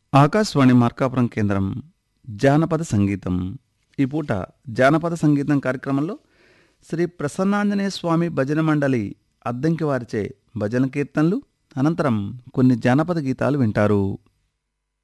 ఆకాశవాణి మార్కాపురం కేంద్రం జానపద సంగీతం. ఈ పూట జానపద సంగీతం కార్యక్రమంలో శ్రీ ప్రసన్నాంజనేయ స్వామి భజన మండలి అద్దంకి వారిచే భజన కీర్తనలు, అనంతరం కొన్ని జానపద గీతాలు వింటారు.